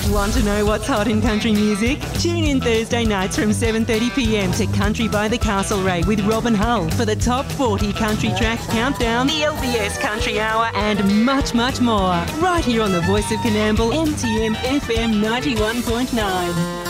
Want to know what's hot in country music? Tune in Thursday nights from 7:30pm to Country by the Castlereagh with Robin Hull for the top 40 country track countdown, the LBS Country Hour, and much, much more. Right here on the Voice of Coonamble, MTM FM 91.9.